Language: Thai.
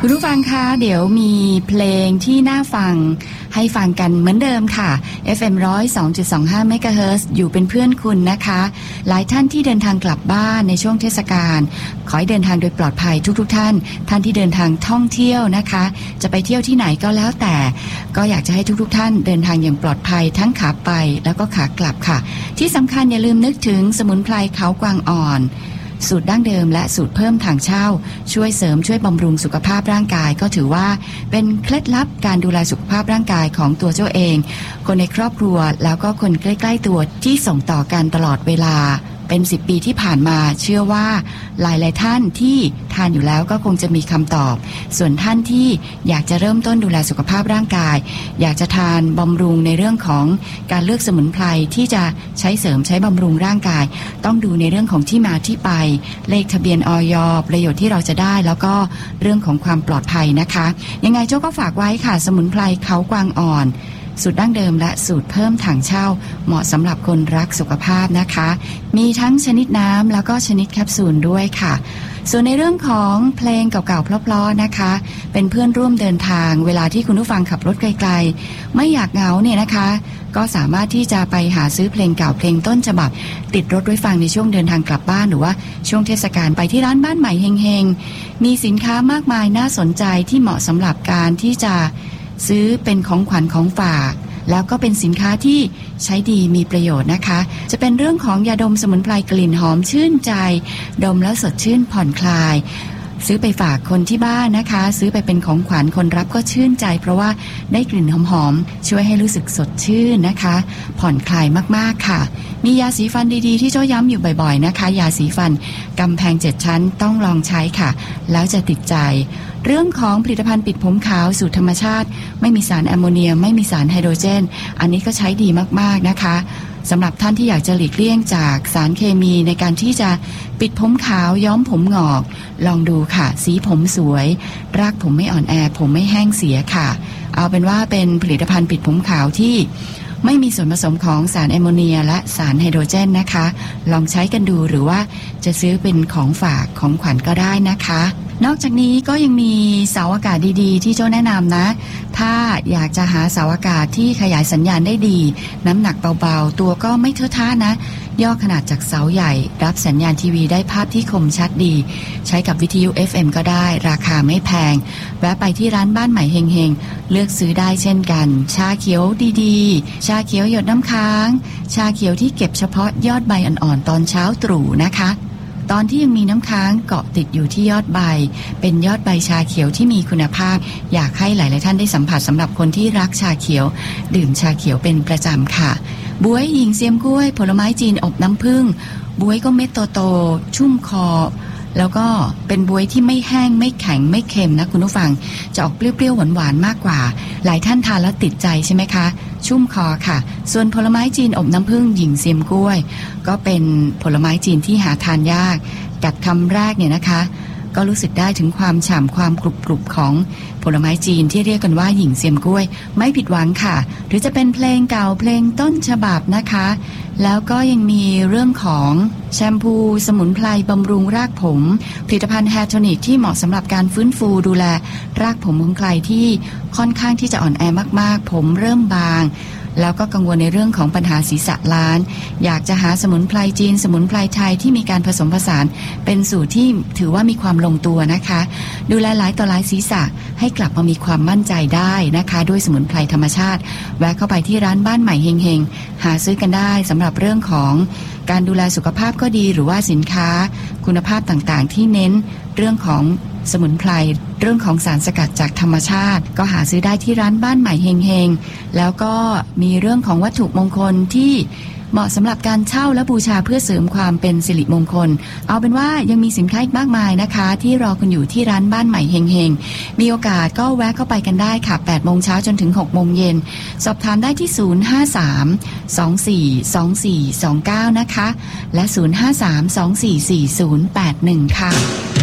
คุณผู้ฟังคะเดี๋ยวมีเพลงที่น่าฟังให้ฟังกันเหมือนเดิมค่ะ FM 102.25 เมกะเฮิรตซ์อยู่เป็นเพื่อนคุณนะคะหลายท่านที่เดินทางกลับบ้านในช่วงเทศกาลขอให้เดินทางโดยปลอดภัยทุกท่านที่เดินทางท่องเที่ยวนะคะจะไปเที่ยวที่ไหนก็แล้วแต่ก็อยากจะให้ทุกท่านเดินทางอย่างปลอดภัยทั้งขาไปแล้วก็ขากลับค่ะที่สำคัญอย่าลืมนึกถึงสมุนไพรเขากวางอ่อนสูตรดั้งเดิมและสูตรเพิ่มถังเช่าช่วยเสริมช่วยบำรุงสุขภาพร่างกายก็ถือว่าเป็นเคล็ดลับการดูแลสุขภาพร่างกายของตัวเจ้าเองคนในครอบครัวแล้วก็คนใกล้ๆตัวที่ส่งต่อกันตลอดเวลาเป็น10 ปีที่ผ่านมาเชื่อว่าหลายๆท่านที่ทานอยู่แล้วก็คงจะมีคำตอบส่วนท่านที่อยากจะเริ่มต้นดูแลสุขภาพร่างกายอยากจะทานบำรุงในเรื่องของการเลือกสมุนไพรที่จะใช้เสริมใช้บำรุงร่างกายต้องดูในเรื่องของที่มาที่ไปเลขทะเบียนอย.ประโยชน์ที่เราจะได้แล้วก็เรื่องของความปลอดภัยนะคะยังไงโจ้ก็ฝากไว้ค่ะสมุนไพรเขากวางอ่อนสูตรดั้งเดิมและสูตรเพิ่มถังเช่าเหมาะสำหรับคนรักสุขภาพนะคะมีทั้งชนิดน้ำแล้วก็ชนิดแคปซูลด้วยค่ะส่วนในเรื่องของเพลงเก่าๆเพลาะๆนะคะเป็นเพื่อนร่วมเดินทางเวลาที่คุณผู้ฟังขับรถไกลๆไม่อยากเหงาเนี่ยนะคะก็สามารถที่จะไปหาซื้อเพลงเก่าเพลงต้นฉบับติดรถไว้ฟังในช่วงเดินทางกลับบ้านหรือว่าช่วงเทศกาลไปที่ร้านบ้านใหม่เฮงๆมีสินค้ามากมายน่าสนใจที่เหมาะสำหรับการที่จะซื้อเป็นของขวัญของฝากแล้วก็เป็นสินค้าที่ใช้ดีมีประโยชน์นะคะจะเป็นเรื่องของยาดมสมุนไพรกลิ่นหอมชื่นใจดมแล้วสดชื่นผ่อนคลายซื้อไปฝากคนที่บ้านนะคะซื้อไปเป็นของขวัญคนรับก็ชื่นใจเพราะว่าได้กลิ่นหอมๆช่วยให้รู้สึกสดชื่นนะคะผ่อนคลายมากๆค่ะมียาสีฟันดีๆที่โจ้ย้ำอยู่บ่อยๆนะคะยาสีฟันกำแพง7 ชั้นต้องลองใช้ค่ะแล้วจะติดใจเรื่องของผลิตภัณฑ์ปิดผมขาวสูตรธรรมชาติไม่มีสารแอมโมเนียไม่มีสารไฮโดรเจนอันนี้ก็ใช้ดีมากๆนะคะสำหรับท่านที่อยากจะหลีกเลี่ยงจากสารเคมีในการที่จะปิดผมขาวย้อมผมงอกลองดูค่ะสีผมสวยรากผมไม่อ่อนแอผมไม่แห้งเสียค่ะเอาเป็นว่าเป็นผลิตภัณฑ์ปิดผมขาวที่ไม่มีส่วนผสมของสารแอมโมเนียและสารไฮโดรเจนนะคะลองใช้กันดูหรือว่าจะซื้อเป็นของฝากของขวัญก็ได้นะคะนอกจากนี้ก็ยังมีเสาอากาศดีๆที่โจ้แนะนำนะถ้าอยากจะหาเสาอากาศที่ขยายสัญญาณได้ดีน้ำหนักเบาๆตัวก็ไม่เทอะทะนะย่อขนาดจากเสาใหญ่รับสัญญาณทีวีได้ภาพที่คมชัดดีใช้กับวิทยุ FM ก็ได้ราคาไม่แพงแวะไปที่ร้านบ้านใหม่เฮงๆเลือกซื้อได้เช่นกันชาเขียวดีๆชาเขียวหยดน้ำค้างชาเขียวที่เก็บเฉพาะยอดใบอ่อนๆตอนเช้าตรู่นะคะตอนที่ยังมีน้ำค้างเกาะติดอยู่ที่ยอดใบเป็นยอดใบชาเขียวที่มีคุณภาพอยากให้หลายๆท่านได้สัมผัสสำหรับคนที่รักชาเขียวดื่มชาเขียวเป็นประจำค่ะบ๊วยหญิงเซียมกล้วยผลไม้จีนอบน้ำผึ้งบ๊วยก็เม็ดโตๆชุ่มคอแล้วก็เป็นบ๊วยที่ไม่แห้งไม่แข็งไม่เค็มนะคุณผู้ฟังจะออกเปรี้ยวๆหวานๆมากกว่าหลายท่านทานแล้วติดใจใช่ไหมคะชุ่มคอค่ะส่วนผลไม้จีนอบน้ำผึ้งหญิงเซียมกล้วยก็เป็นผลไม้จีนที่หาทานยากกัดคำแรกเนี่ยนะคะก็รู้สึกได้ถึงความฉ่ำความกรุบๆของผลไม้จีนที่เรียกกันว่าหญิงเซียมกล้วยไม่ผิดหวังค่ะหรือจะเป็นเพลงเก่าเพลงต้นฉบับนะคะแล้วก็ยังมีเรื่องของแชมพูสมุนไพรบำรุงรากผมผลิตภัณฑ์แฮร์โทนิกที่เหมาะสำหรับการฟื้นฟูดูแลรากผมของใครที่ค่อนข้างที่จะอ่อนแอมากๆผมเริ่มบางแล้วก็กังวลในเรื่องของปัญหาศีรษะล้านอยากจะหาสมุนไพรจีนสมุนไพรไทยที่มีการผสมผสานเป็นสูตรที่ถือว่ามีความลงตัวนะคะดูแลหลายต่อหลายศีรษะให้กลับมามีความมั่นใจได้นะคะด้วยสมุนไพรธรรมชาติแวะเข้าไปที่ร้านบ้านใหม่เฮงๆหาซื้อกันได้สำหรับเรื่องของการดูแลสุขภาพก็ดีหรือว่าสินค้าคุณภาพต่างๆที่เน้นเรื่องของสมุนไพรเรื่องของสารสกัดจากธรรมชาติก็หาซื้อได้ที่ร้านบ้านใหม่เฮงๆแล้วก็มีเรื่องของวัตถุมงคลที่เหมาะสำหรับการเช่าและบูชาเพื่อเสริมความเป็นสิริมงคลเอาเป็นว่ายังมีสินค้าอีกมากมายนะคะที่รอคุณอยู่ที่ร้านบ้านใหม่เฮงๆมีโอกาสก็แวะเข้าไปกันได้ค่ะ 8 โมงเช้าจนถึง 6 โมงเย็นสอบถามได้ที่053 242429นะคะและ053 244081ค่ะ